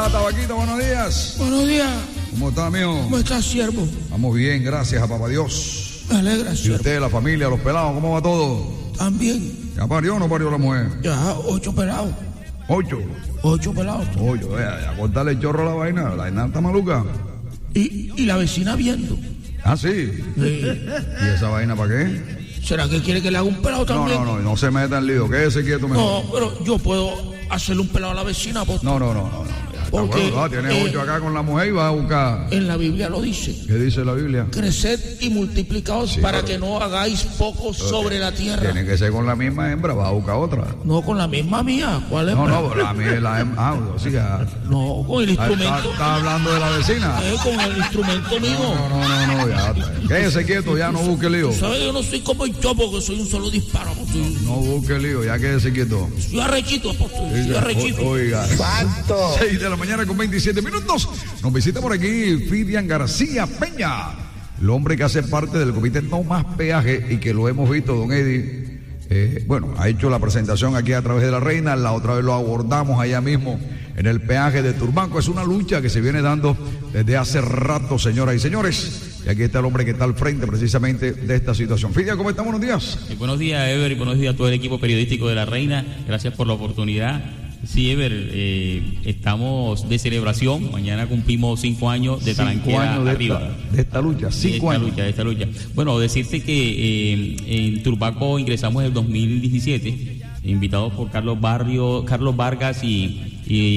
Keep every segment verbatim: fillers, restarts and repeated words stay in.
está, Tabaquito? Buenos días. Buenos días. ¿Cómo está, amigo? ¿Cómo está, siervo? Vamos bien, gracias a papá Dios. Me alegra, ¿Y siervo. usted, la familia, los pelados, cómo va todo? También. ¿Ya parió o no parió la mujer? Ya, ocho pelados. ¿Ocho? Ocho pelados. Ocho, vea, ya cortarle el chorro a la vaina, la vaina está maluca. Y, y la vecina viendo. Ah, sí. Sí. ¿Y esa vaina para qué? ¿Será que quiere que le haga un pelado No, también? no, no, no se meta en lío, quédese quieto mejor. No, pero yo puedo hacerle un pelado a la vecina, apóstol. No, no, no, no, no. Porque, Bueno, tienes eh, ocho acá con la mujer y vas a buscar. En la Biblia lo dice. ¿Qué dice la Biblia? Creced y multiplicaos Sí, para pero- que no hagáis poco sobre la tierra. Tiene que ser con la misma hembra, vas a buscar otra. No con la misma mía. ¿Cuál es? No, no, la mía, la hembra. Ah, o sea, No, con el ¿estás instrumento. está hablando de la vecina? Eh, con el instrumento mío. No, no, no, no, ya. Quédese quieto, ya no busque lío. ¿Sabes? Yo no soy como el Chopo, que soy un solo disparo, apóstol. No busque lío, ya quédese quieto. Soy arrechito, apóstol. Soy Oiga, arrechito. o- Oiga. ¡Santo! seis de la mañana con veintisiete minutos. Nos visita por aquí Fidian García Peña, el hombre que hace parte del comité No Más Peaje y que lo hemos visto, don Eddie. Eh, bueno, ha hecho la presentación aquí a través de la Reina, la otra vez lo abordamos allá mismo en el peaje de Turbanco. Es una lucha que se viene dando desde hace rato, señoras y señores. Y aquí está el hombre que está al frente precisamente de esta situación. Fidian, ¿cómo estamos? Buenos días. Eh, buenos días, Ever, y buenos días a todo el equipo periodístico de La Reina. Gracias por la oportunidad. Sí, Ever, eh, estamos de celebración. Mañana cumplimos cinco años de Cinco Talanquera años de arriba. esta, de esta lucha, De cinco esta años. lucha, de esta lucha. Bueno, decirte que eh, en Turbaco ingresamos en el dos mil diecisiete, invitados por Carlos Barrio, Carlos Vargas y,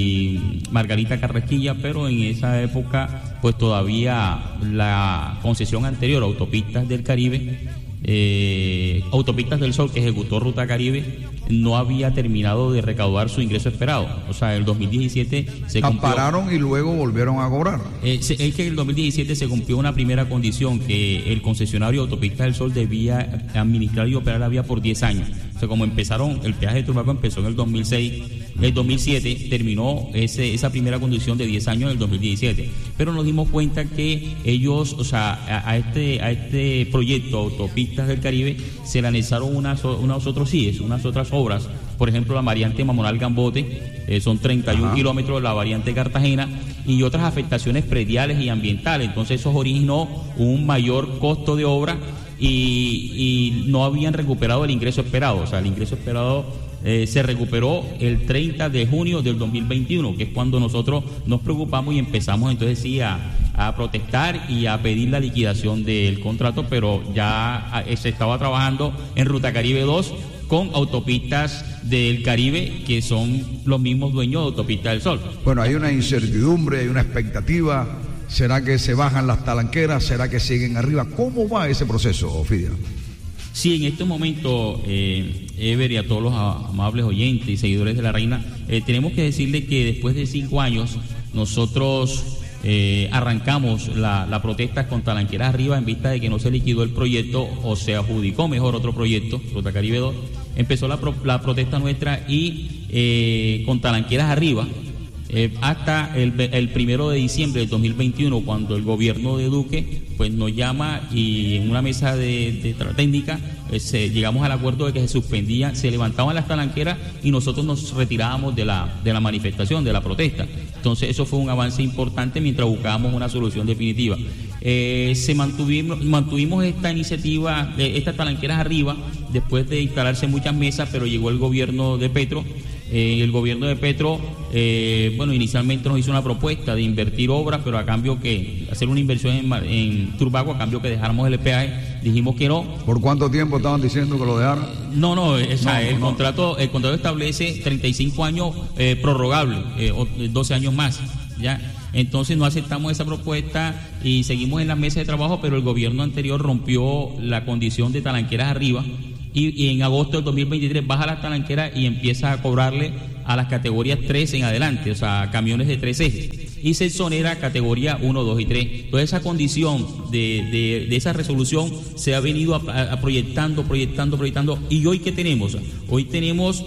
y Margarita Carrasquilla, pero en esa época, pues todavía la concesión anterior, Autopistas del Caribe, eh, Autopistas del Sol, que ejecutó Ruta Caribe, no había terminado de recaudar su ingreso esperado. O sea, en el dos mil diecisiete se cumplió. Pararon y luego volvieron a cobrar. Eh, se- es que en el dos mil diecisiete se cumplió una primera condición, que el concesionario Autopistas del Sol debía administrar y operar la vía por diez años. O sea, como empezaron, el peaje de Turbaco empezó en el dos mil seis, el dos mil siete terminó ese, esa primera condición de diez años en el dos mil diecisiete. Pero nos dimos cuenta que ellos, o sea, a, a este a este proyecto Autopistas del Caribe se le anexaron unas, unas otros sí, es unas otras obras. Por ejemplo, la variante Mamonal-Gambote, eh, son treinta y uno Ajá. kilómetros, la variante Cartagena, y otras afectaciones prediales y ambientales. Entonces eso originó un mayor costo de obra y, y no habían recuperado el ingreso esperado. O sea, el ingreso esperado eh, se recuperó el treinta de junio del dos mil veintiuno, que es cuando nosotros nos preocupamos y empezamos entonces sí a, a protestar y a pedir la liquidación del contrato, pero ya eh, se estaba trabajando en Ruta Caribe dos con Autopistas del Caribe, que son los mismos dueños de Autopistas del Sol. Bueno, hay una incertidumbre, hay una expectativa. ¿Será que se bajan las talanqueras? ¿Será que siguen arriba? ¿Cómo va ese proceso, Fidia? Sí, en este momento, eh, Ever, y a todos los amables oyentes y seguidores de La Reina, eh, tenemos que decirle que después de cinco años nosotros eh, arrancamos la, la protesta con talanqueras arriba en vista de que no se liquidó el proyecto o se adjudicó mejor otro proyecto, Ruta Caribe dos. Empezó la, pro, la protesta nuestra y eh, con talanqueras arriba. Eh, hasta el, el primero de diciembre del dos mil veintiuno, cuando el gobierno de Duque pues nos llama y en una mesa de, de técnica eh, se, llegamos al acuerdo de que se suspendía, se levantaban las talanqueras y nosotros nos retirábamos de la, de la manifestación, de la protesta. Entonces eso fue un avance importante mientras buscábamos una solución definitiva. Eh, se mantuvimos, mantuvimos esta iniciativa, eh, estas talanqueras arriba, después de instalarse muchas mesas, pero llegó el gobierno de Petro. Eh, el gobierno de Petro, eh, bueno, inicialmente nos hizo una propuesta de invertir obras, pero a cambio que hacer una inversión en, en Turbaco, a cambio que dejáramos el peaje, dijimos que no. ¿Por cuánto tiempo estaban diciendo que lo dejaran? No, no, o sea, No, el no. contrato, el contrato establece treinta y cinco años eh, prorrogable, eh, o doce años más, ya. Entonces no aceptamos esa propuesta y seguimos en la mesa de trabajo, pero el gobierno anterior rompió la condición de talanqueras arriba. Y, y en agosto del dos mil veintitrés baja las talanqueras y empieza a cobrarle a las categorías tres en adelante, o sea, camiones de tres ejes. Y se exonera categoría uno, dos y tres. Entonces esa condición de, de, de esa resolución se ha venido a, a, a proyectando, proyectando, proyectando. ¿Y hoy qué tenemos? Hoy tenemos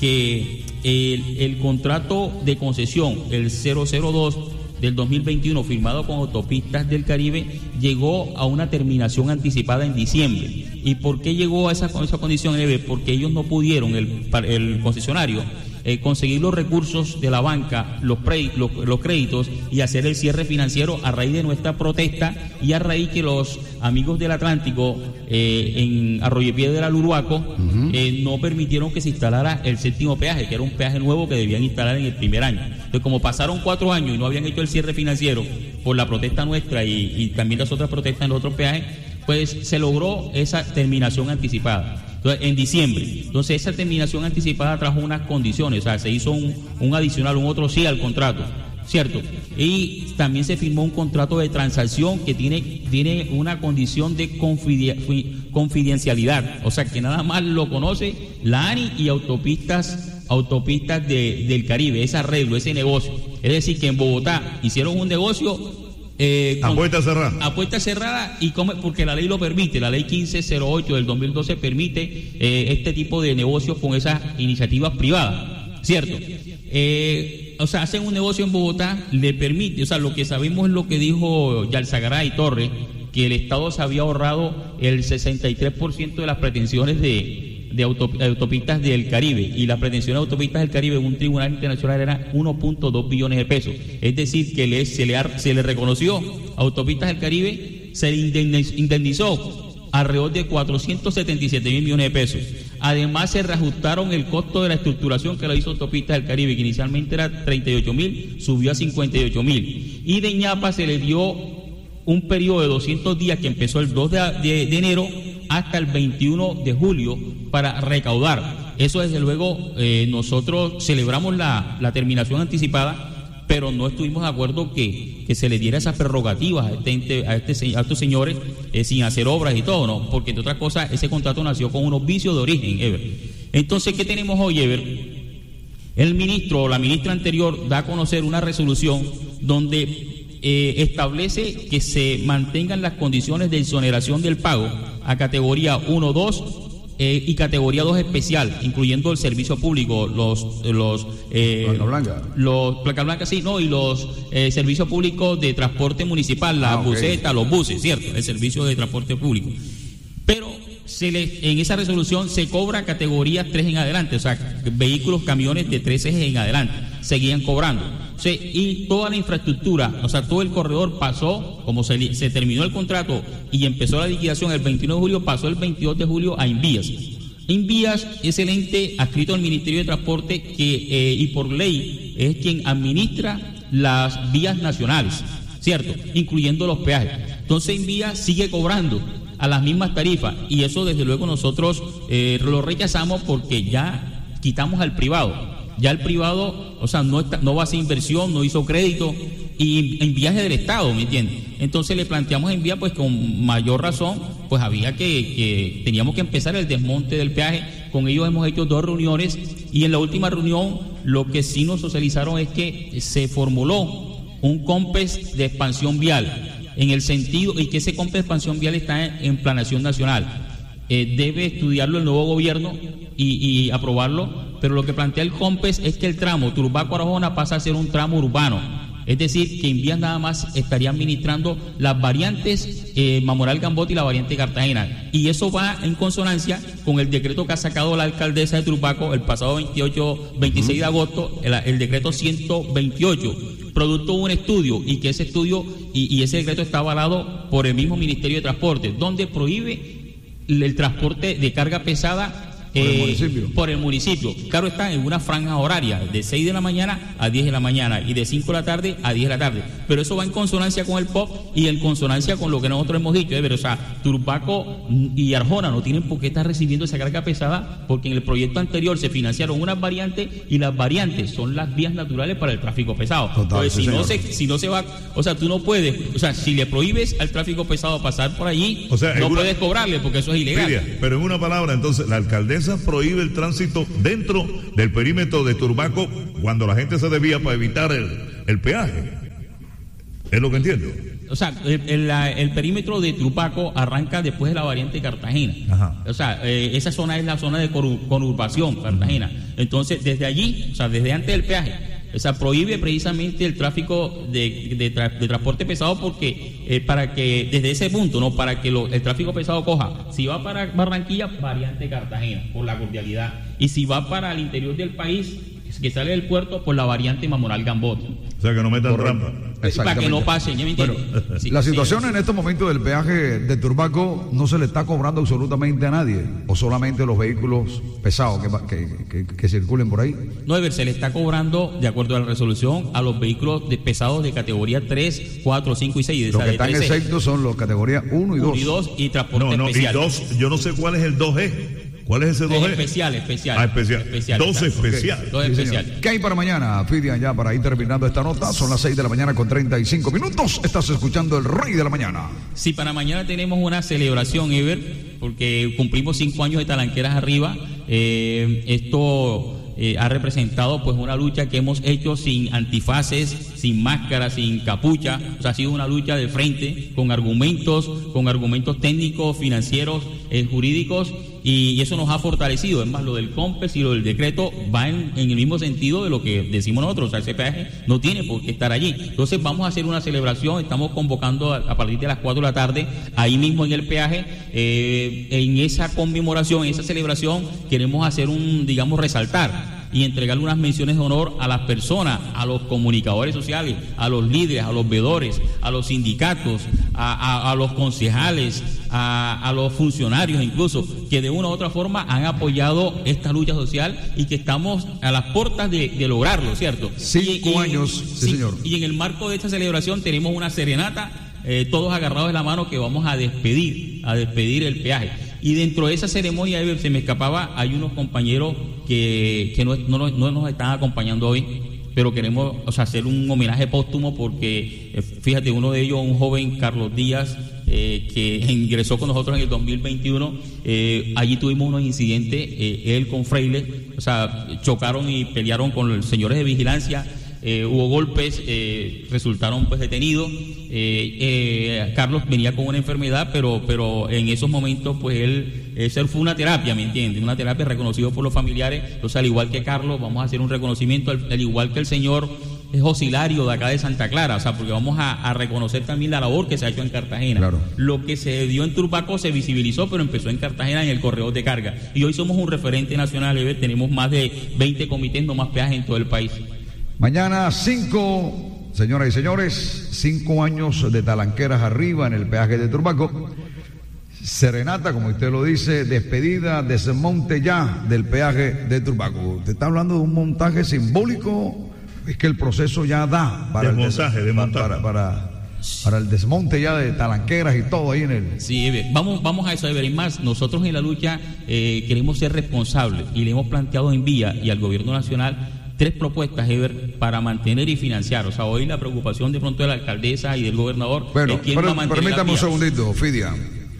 que el, el contrato de concesión, el cero cero dos del dos mil veintiuno, firmado con Autopistas del Caribe, llegó a una terminación anticipada en diciembre. ¿Y por qué llegó a esa, a esa condición, Eve? Porque ellos no pudieron, el, el concesionario, eh, conseguir los recursos de la banca, los, pre, los, los créditos y hacer el cierre financiero a raíz de nuestra protesta y a raíz que los amigos del Atlántico eh, en Arroyo Piedra del Uruaco uh-huh. eh, no permitieron que se instalara el séptimo peaje, que era un peaje nuevo que debían instalar en el primer año. Entonces, como pasaron cuatro años y no habían hecho el cierre financiero por la protesta nuestra y, y también las otras protestas en los otros peajes, pues se logró esa terminación anticipada. Entonces, en diciembre. Entonces, esa terminación anticipada trajo unas condiciones, o sea, se hizo un, un adicional, un otro sí al contrato, ¿cierto? Y también se firmó un contrato de transacción que tiene, tiene una condición de confiden- confidencialidad, o sea, que nada más lo conoce la ANI y autopistas, autopistas de, del Caribe, ese arreglo, ese negocio. Es decir, que en Bogotá hicieron un negocio Eh, a puerta cerrada. A puerta cerrada y come, porque la ley lo permite, la ley quince cero ocho del dos mil doce permite eh, este tipo de negocios con esas iniciativas privadas, ¿cierto? Eh, o sea, hacen un negocio en Bogotá, le permite, o sea, lo que sabemos es lo que dijo Yalzagará y Torres, que el Estado se había ahorrado el sesenta y tres por ciento de las pretensiones de de autopistas del Caribe, y la pretensión de autopistas del Caribe en un tribunal internacional era uno punto dos billones de pesos. Es decir, que le, se, le, se le reconoció a Autopistas del Caribe, se le indemnizó alrededor de cuatrocientos setenta y siete mil millones de pesos. Además, se reajustaron el costo de la estructuración que lo hizo Autopistas del Caribe, que inicialmente era treinta y ocho mil, subió a cincuenta y ocho mil. Y de ñapa se le dio un periodo de doscientos días que empezó el dos de, de, de enero hasta el veintiuno de julio para recaudar. Eso, desde luego, eh, nosotros celebramos la, la terminación anticipada, pero no estuvimos de acuerdo que, que se le diera esas prerrogativas a, este, a, este, a estos señores eh, sin hacer obras y todo, ¿no? Porque, entre otras cosas, ese contrato nació con unos vicios de origen, Ever. Entonces, ¿qué tenemos hoy, Ever? El ministro o la ministra anterior da a conocer una resolución donde Eh, establece que se mantengan las condiciones de exoneración del pago a categoría uno, dos eh, y categoría dos especial, incluyendo el servicio público, los los eh, placa blanca, los placa blanca, sí, no, y los eh, servicios públicos de transporte municipal, las ah, okay. busetas, los buses, cierto, el servicio de transporte público. Pero se le, en esa resolución se cobra categoría tres en adelante, o sea, vehículos, camiones de tres ejes en adelante, seguían cobrando. Sí, y toda la infraestructura, o sea, todo el corredor pasó, como se, se terminó el contrato y empezó la liquidación el veintiuno de julio, pasó el veintidós de julio a Invías. Invías es el ente adscrito al Ministerio de Transporte que, eh, y por ley, es quien administra las vías nacionales, ¿cierto? Incluyendo los peajes. Entonces, Invías sigue cobrando a las mismas tarifas y eso, desde luego, nosotros eh, lo rechazamos porque ya quitamos al privado. Ya el privado, o sea, no está, no va a hacer inversión, no hizo crédito y en viaje del Estado, ¿me entiendes? Entonces le planteamos en vía, pues con mayor razón, pues había que, que teníamos que empezar el desmonte del peaje. Con ellos hemos hecho dos reuniones y en la última reunión lo que sí nos socializaron es que se formuló un COMPES de expansión vial, en el sentido, y que ese COMPES de expansión vial está en, en planeación nacional. Eh, debe estudiarlo el nuevo gobierno y, y aprobarlo, pero lo que plantea el COMPES es que el tramo Turbaco-Arjona pasa a ser un tramo urbano, es decir, que Invías nada más estaría administrando las variantes eh, Mamoral-Gambote y la variante Cartagena, y eso va en consonancia con el decreto que ha sacado la alcaldesa de Turbaco el pasado veintiocho, veintiséis de agosto, el, el decreto ciento veintiocho, producto de un estudio, y que ese estudio y, y ese decreto está avalado por el mismo Ministerio de Transporte, donde prohíbe el transporte de carga pesada por, eh, el municipio. por el municipio. Claro, está en una franja horaria de seis de la mañana a diez de la mañana y de cinco de la tarde a diez de la tarde. Pero eso va en consonancia con el P O P y en consonancia con lo que nosotros hemos dicho. ¿eh? Pero, o sea, Turbaco y Arjona no tienen por qué estar recibiendo esa carga pesada, porque en el proyecto anterior se financiaron unas variantes y las variantes son las vías naturales para el tráfico pesado. Total, Entonces, sí, si, no señor. se, si no se va, o sea, tú no puedes, o sea, si le prohíbes al tráfico pesado pasar por allí, o sea, no una, puedes cobrarle porque eso es ilegal. Lidia, pero en una palabra, entonces, la alcaldesa prohíbe el tránsito dentro del perímetro de Turbaco cuando la gente se desvía para evitar el, el peaje. Es lo que entiendo. O sea, el, el, el perímetro de Turbaco arranca después de la variante Cartagena. Ajá. O sea, eh, esa zona es la zona de conurbación, Cartagena. Entonces, desde allí, o sea, desde antes del peaje, o sea, prohíbe precisamente el tráfico de, de, tra, de transporte pesado, porque eh, para que, desde ese punto, no, para que lo, el tráfico pesado coja, si va para Barranquilla, variante Cartagena, por la cordialidad, y si va para el interior del país, que sale del puerto por la variante Mamoral Gambot. O sea, que no metan trampa. Para que no pasen, ¿ya me entiendes? Bueno, Sí, la sí, situación sí. en estos momentos del peaje de Turbaco no se le está cobrando absolutamente a nadie, o solamente los vehículos pesados que, va- que, que- que circulen por ahí. No, Ever, se le está cobrando, de acuerdo a la resolución, a los vehículos de pesados de categoría tres, cuatro, cinco y seis. Los que están exentos son los categorías uno y dos. uno y dos y transporte No, no, y especial. dos, yo no sé cuál es el dos G. ¿Cuál es ese dos G? Es especial, especial. Ah, especial. especial Dos exacto. especial. Dos Sí, especial. señor. ¿Qué hay para mañana, Fidian? Ya para ir terminando esta nota, son las seis de la mañana con treinta y cinco minutos. Estás escuchando el Rey de la Mañana. Sí, para mañana tenemos una celebración, Ever, porque cumplimos cinco años de Talanqueras Arriba. Eh, esto eh, ha representado pues una lucha que hemos hecho sin antifaces, sin máscara, sin capucha. O sea, ha sido una lucha de frente, con argumentos, con argumentos técnicos, financieros, eh, jurídicos. Y, y eso nos ha fortalecido. Es más, lo del COMPES y lo del decreto va en, en el mismo sentido de lo que decimos nosotros. O sea, ese peaje no tiene por qué estar allí. Entonces vamos a hacer una celebración. Estamos convocando a, a partir de las cuatro de la tarde, ahí mismo en el peaje. Eh, en esa conmemoración, en esa celebración, queremos hacer un, digamos, resaltar y entregarle unas menciones de honor a las personas, a los comunicadores sociales, a los líderes, a los veedores, a los sindicatos, a, a, a los concejales, a, a los funcionarios incluso, que de una u otra forma han apoyado esta lucha social y que estamos a las puertas de, de lograrlo, ¿cierto? Cinco Y- y- años, sí, señor. Y en el marco de esta celebración tenemos una serenata, eh, todos agarrados de la mano, que vamos a despedir, a despedir el peaje. Y dentro de esa ceremonia, Ever, se me escapaba, hay unos compañeros que, que no, no, no nos están acompañando hoy, pero queremos, o sea, hacer un homenaje póstumo porque, eh, fíjate, uno de ellos, un joven, Carlos Díaz, eh, que ingresó con nosotros en el dos mil veintiuno, eh, allí tuvimos unos incidentes, eh, él con Freile, o sea, chocaron y pelearon con los señores de vigilancia. Eh, hubo golpes, eh, resultaron pues detenidos. Eh, eh, Carlos venía con una enfermedad, pero pero en esos momentos pues él, eso fue una terapia, ¿me entiendes? Una terapia reconocida por los familiares. Entonces, al igual que Carlos, vamos a hacer un reconocimiento, al, al igual que el señor es Osilario de acá de Santa Clara, o sea, porque vamos a, a reconocer también la labor que se ha hecho en Cartagena. Claro. Lo que se dio en Turbaco se visibilizó, pero empezó en Cartagena en el correo de carga. Y hoy somos un referente nacional, Ever, tenemos más de veinte comités, no más peajes en todo el país. Mañana cinco, señoras y señores, cinco años de Talanqueras Arriba en el peaje de Turbaco. Serenata, como usted lo dice, despedida, desmonte ya del peaje de Turbaco. Usted está hablando de un montaje simbólico, es que el proceso ya da para Desmontaje, el des- desmontaje. para, para, para el desmonte ya de Talanqueras y todo ahí en el... Sí, Ever, vamos, vamos a eso, Ever. Y más, nosotros en la lucha eh, queremos ser responsables y le hemos planteado en vía y al gobierno nacional tres propuestas, Ever, para mantener y financiar. O sea, hoy la preocupación de pronto de la alcaldesa y del gobernador Bueno, es quién va a pero, mantener permítame un las vías. segundito, Fidia.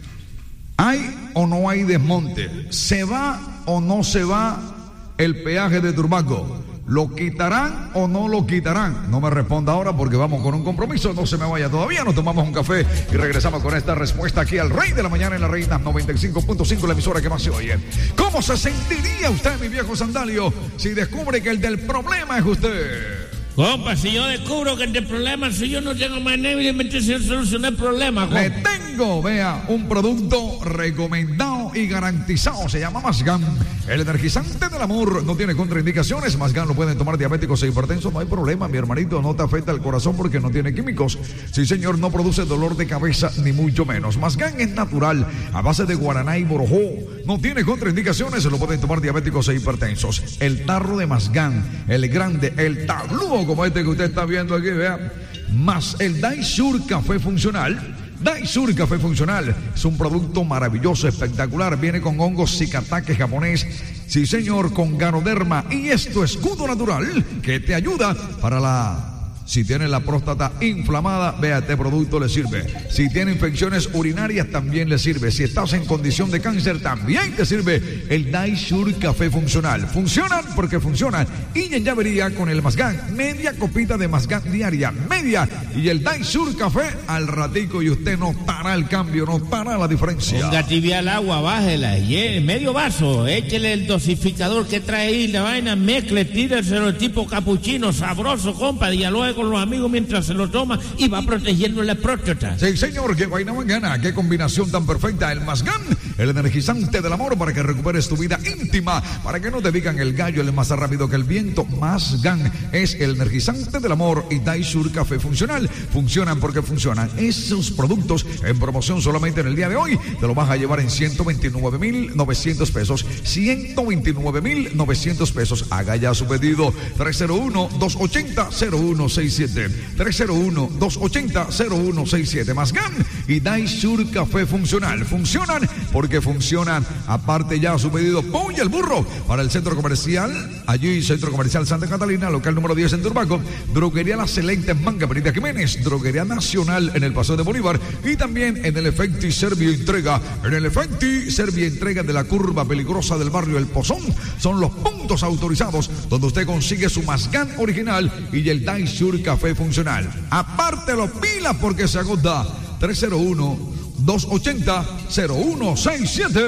¿Hay o no hay desmonte? ¿Se va o no se va el peaje de Turbaco? ¿Lo quitarán o no lo quitarán? No me responda ahora porque vamos con un compromiso. No se me vaya todavía. Nos tomamos un café y regresamos con esta respuesta aquí al Rey de la Mañana en la Reina noventa y cinco punto cinco, la emisora que más se oye. ¿Cómo se sentiría usted, mi viejo sandalio, si descubre que el del problema es usted? Compa, si yo descubro que el del problema, si yo no tengo más evidentemente si yo solucioné el problema, Le compa. tengo, vea, un producto recomendado y garantizado. Se llama Masgan, el energizante del amor. No tiene contraindicaciones. Masgan lo pueden tomar diabéticos e hipertensos. No hay problema, mi hermanito. No te afecta el corazón porque no tiene químicos. Sí, señor, no produce dolor de cabeza ni mucho menos. Masgan es natural, a base de guaraná y borojó. No tiene contraindicaciones. Lo pueden tomar diabéticos e hipertensos. El tarro de Masgan, el grande, el tabludo como este que usted está viendo aquí, vea. Más el Daisur Café Funcional. Daisur Café Funcional es un producto maravilloso, espectacular. Viene con hongos Zikatake japonés. Sí, señor, con Ganoderma. Y esto es escudo natural que te ayuda para la... Si tiene la próstata inflamada, vea, este producto le sirve. Si tiene infecciones urinarias, también le sirve. Si estás en condición de cáncer, también te sirve el Daisur Café Funcional. Funcionan porque funcionan. Y en llavería con el Masgan, media copita de Masgan diaria, media. Y el Daisur Café al ratico y usted notará el cambio, notará la diferencia. Ponga tibia al agua, bájela, y eh, medio vaso, échele el dosificador que trae ahí, la vaina, mezcle, tíreselo tipo capuchino, sabroso, compa, dialogue con los amigos mientras se lo toma y va protegiendo la próstata. Sí, señor, qué vaina bacana, qué combinación tan perfecta. El Masgan el energizante del amor para que recuperes tu vida íntima, para que no te digan el gallo, el más rápido que el viento. Mazgan es el energizante del amor y Daisur Café Funcional. Funcionan porque funcionan. Esos productos en promoción solamente en el día de hoy te lo vas a llevar en ciento veintinueve mil novecientos pesos. ciento veintinueve mil novecientos pesos. Haga ya su pedido. tres cero uno, dos ochenta, cero uno seis siete. tres cero uno, dos ochenta, cero uno seis siete. Mazgan y Daisur Café Funcional. Funcionan porque funcionan. Aparte ya su pedido. Ponle el burro para el centro comercial. Allí, Centro Comercial Santa Catalina, local número diez en Turbaco. Droguería La Excelente en Manga, Avenida Jiménez. Droguería Nacional en el Paseo de Bolívar. Y también en el Efecti Servio Entrega. En el Efecti Servio Entrega de la curva peligrosa del barrio El Pozón. Son los puntos autorizados donde usted consigue su Mazgan original y el Daisur Café Funcional. Aparte los pilas porque se agota. tres cero uno, dos ochenta, cero uno seis siete.